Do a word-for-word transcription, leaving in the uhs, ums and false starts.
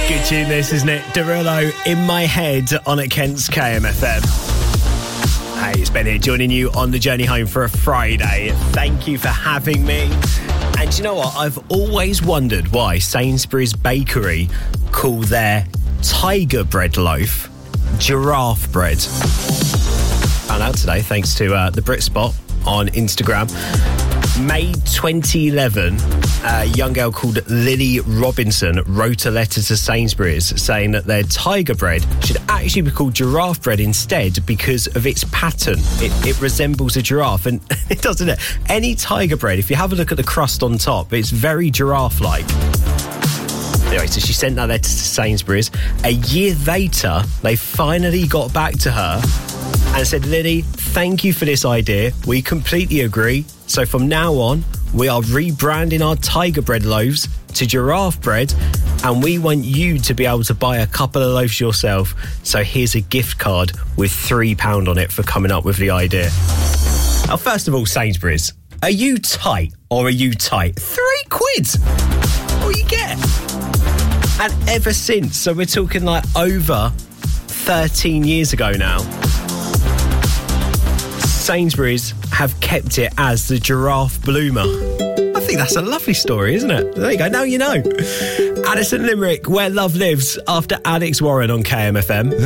Good tune this, isn't it? Derulo, In My Head on at Kent's K M F M. Hey, it's Ben here joining you on the journey home for a Friday. Thank you for having me. And you know what? I've always wondered why Sainsbury's Bakery call their tiger bread loaf giraffe bread. Found out today thanks to uh, the Brit Spot on Instagram. May twenty eleven, a young girl called Lily Robinson wrote a letter to Sainsbury's saying that their tiger bread should actually be called giraffe bread instead because of its pattern. It, it resembles a giraffe, and it doesn't it? Any tiger bread, if you have a look at the crust on top, it's very giraffe-like. Anyway, so she sent that letter to Sainsbury's. A year later, they finally got back to her and said, Lily, thank you for this idea. We completely agree. So from now on, we are rebranding our tiger bread loaves to giraffe bread, and we want you to be able to buy a couple of loaves yourself. So here's a gift card with three pounds on it for coming up with the idea. Now, first of all, Sainsbury's, are you tight or are you tight? Three quid! All you get. And ever since, so we're talking like over thirteen years ago now, Sainsbury's have kept it as the giraffe bloomer. I think that's a lovely story, isn't it? There you go, now you know. Addison Limerick, Where Love Lives, after Alex Warren on K M F M.